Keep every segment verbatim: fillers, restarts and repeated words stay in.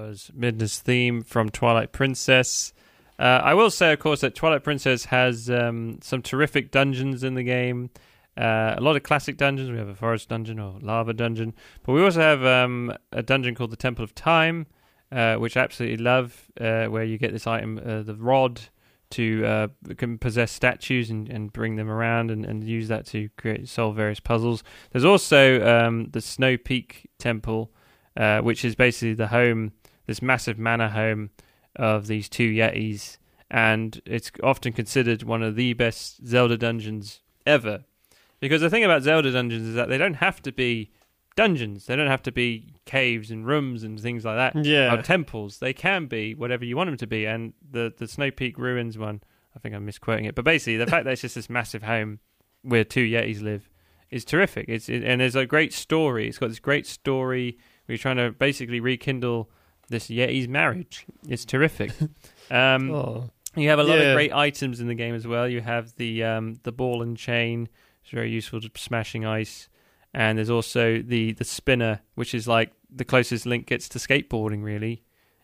was Midna's theme from Twilight Princess. Uh, I will say, of course, that Twilight Princess has um, some terrific dungeons in the game. Uh, a lot of classic dungeons. We have a forest dungeon or lava dungeon. But we also have um, a dungeon called the Temple of Time, uh, which I absolutely love, uh, where you get this item, uh, the rod, to uh, can possess statues and, and bring them around and, and use that to create solve various puzzles. There's also um, the Snow Peak Temple, uh, which is basically the home, this massive manor home of these two Yetis, and it's often considered one of the best Zelda dungeons ever. Because the thing about Zelda dungeons is that they don't have to be dungeons. They don't have to be caves and rooms and things like that. Yeah. Or temples. They can be whatever you want them to be. And the, the Snow Peak Ruins one, I think I'm misquoting it, but basically the fact that it's just this massive home where two Yetis live is terrific. It's it, and there's a great story. It's got this great story where you're trying to basically rekindle this Yeti's marriage. It's terrific. Um, oh. You have a lot Yeah. of great items in the game as well. You have the um, the ball and chain. It's very useful to smashing ice. And there's also the, the spinner, which is like the closest Link gets to skateboarding, really.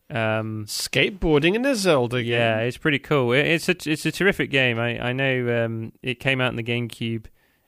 Um, Skateboarding in a Zelda game. yeah, it's pretty cool. It, it's a it's a terrific game. I I know um, it came out in the GameCube.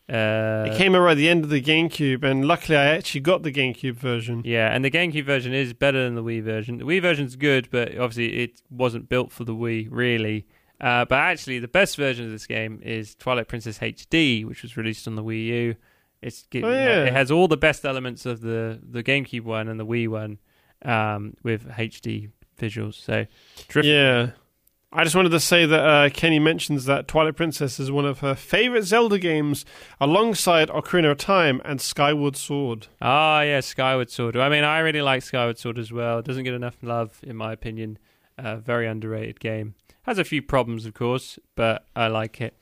Uh, It came out at the end of the GameCube, and luckily I actually got the GameCube version. Yeah, and the GameCube version is better than the Wii version. The Wii version's good, but obviously it wasn't built for the Wii, really. Uh, but actually, the best version of this game is Twilight Princess H D, which was released on the Wii U. It's Oh, yeah. It has all the best elements of the, the GameCube one and the Wii one um, with H D visuals. So, terrific. Yeah. I just wanted to say that uh, Kenny mentions that Twilight Princess is one of her favorite Zelda games, alongside Ocarina of Time and Skyward Sword. Ah, yeah, Skyward Sword. I mean, I really like Skyward Sword as well. It doesn't get enough love, in my opinion. Uh, very underrated game. Has a few problems, of course, but I like it.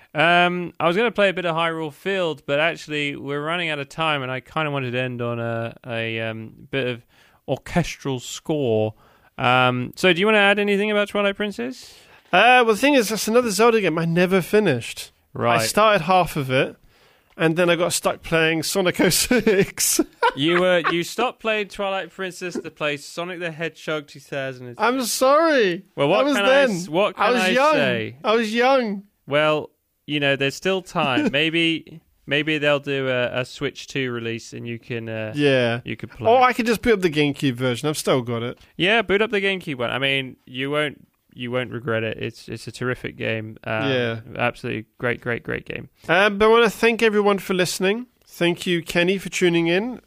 Um, I was going to play a bit of Hyrule Field, but actually we're running out of time, and I kind of wanted to end on a, a um, bit of orchestral score. Um, so do you want to add anything about Twilight Princess? Uh, well, the thing is, that's another Zelda game I never finished. Right. I started half of it, and then I got stuck playing Sonic oh six. you uh, you stopped playing Twilight Princess to play Sonic the Hedgehog two thousand. I'm sorry. Well, what that was can then. I, s- what can I was I young. say? I was young. Well, you know, there's still time. maybe maybe they'll do a, a Switch two release, and you can uh, Yeah. you can play. Or I could just boot up the GameCube version. I've still got it. Yeah, boot up the GameCube one. I mean, you won't you won't regret it. It's it's a terrific game. Um, Yeah. absolutely great, great, great game. Um, but I want to thank everyone for listening. Thank you, Kenny, for tuning in.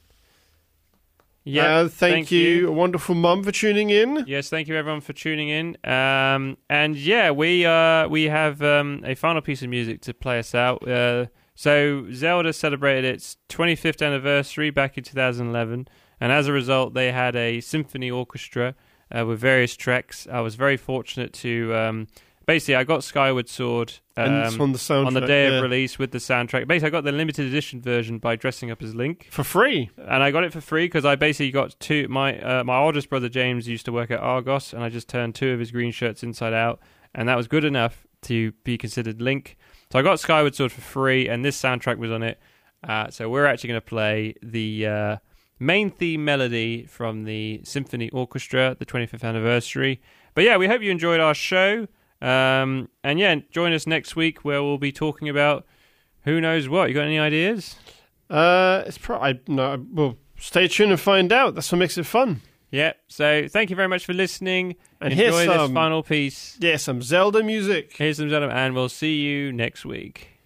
Yeah, Uh, thank, you, wonderful mum, for tuning in. Yes, thank you everyone for tuning in. Um, and yeah, we uh, we have um, a final piece of music to play us out. Uh, so Zelda celebrated its twenty-fifth anniversary back in two thousand eleven, and as a result, they had a symphony orchestra uh, with various tracks. I was very fortunate to um, basically I got Skyward Sword um, And it's on the soundtrack. on the day yeah. of release with the soundtrack. Basically, I got the limited edition version by dressing up as Link. For free. And I got it for free because I basically got two. My uh, my oldest brother James used to work at Argos, and I just turned two of his green shirts inside out, and that was good enough to be considered Link. So I got Skyward Sword for free, and this soundtrack was on it. Uh, so we're actually going to play the uh, main theme melody from the Symphony Orchestra, the twenty-fifth anniversary. But yeah, we hope you enjoyed our show. Um, and yeah, join us next week where we'll be talking about who knows what. You got any ideas? Uh, it's probably no. Well, stay tuned and find out. That's what makes it fun. Yeah. So thank you very much for listening. And Enjoy here's this some final piece. Yeah, some Zelda music. Here's some Zelda, and we'll see you next week.